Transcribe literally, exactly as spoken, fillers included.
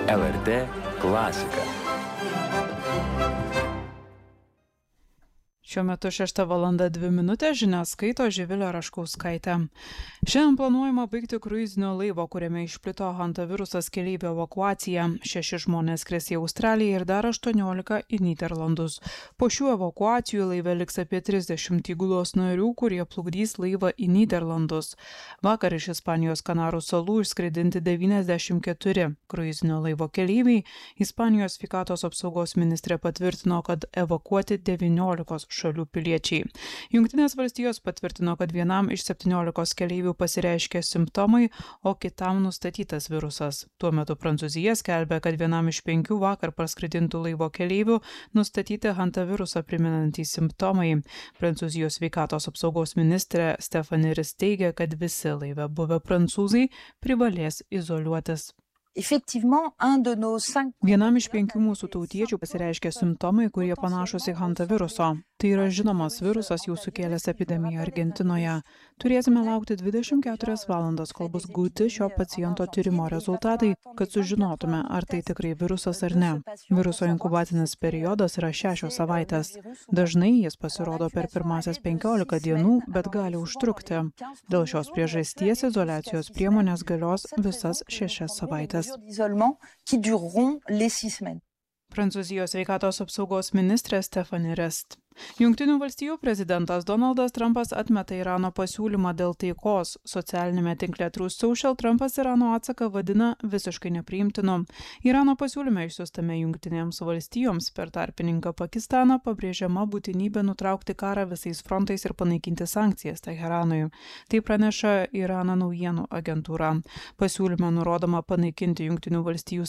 L R T klasika. Šiuo metu šešta valanda dvi minutės, žinias skaito Živilė Raškauskaitė. Šiandien planuojama baigti kruizinio laivo, kuriame išplito hantavirusas keleivių evakuaciją. Šeši žmonės skris į Australiją ir dar aštuoniolika į Nyderlandus. Po šių evakuacijų laive liks apie trisdešimt įgulos narių, kurie plukdys laivą į Nyderlandus. Vakar iš Ispanijos Kanarų salų išskraidinti devyniasdešimt keturi kruizinio laivo keleiviai. Ispanijos sveikatos apsaugos ministrė patvirtino, kad evakuoti devyniolikos šalių piliečiai. Jungtinės valstijos patvirtino, kad vienam iš septyniolikos keleivių pasireiškė simptomai, o kitam nustatytas virusas. Tuo metu Prancūzija skelbia, kad vienam iš penkių vakar parskraidintų laivo keleivių nustatyti hantavirusą primenantys simptomai. Prancūzijos sveikatos apsaugos ministrė Stephanie Ries teigia, kad visi laive buvę prancūzai privalės izoliuotis. Vienam iš penkių mūsų tautiečių pasireiškia simptomai, kurie panašus į hantaviruso. Tai yra žinomas virusas, jau sukėlęs epidemiją Argentinoje. Turėsime laukti dvidešimt keturias valandas, kol bus gauti šio paciento tyrimo rezultatai, kad sužinotume, ar tai tikrai virusas ar ne. Viruso inkubacinis periodas yra šešios savaitės. Dažnai jis pasirodo per pirmasias penkiolika dienų, bet gali užtrukti. Dėl šios priežasties izoliacijos priemonės galios visas šešias savaites. Prancūzijos sveikatos apsaugos ministrė Stephanie Ries. Jungtinių valstijų prezidentas Donaldas Trumpas atmeta Irano pasiūlymą dėl taikos. Socialinėme tinkle Truth Social Trumpas Irano atsaką vadina visiškai nepriimtinu. Irano pasiūlyme išsiųstame Jungtinėms valstijoms per tarpininką Pakistaną pabrėžiama būtinybė nutraukti karą visais frontais ir panaikinti sankcijas Teheranui. Tai praneša Irano naujienų agentūra. Pasiūlyme nurodoma panaikinti Jungtinių valstijų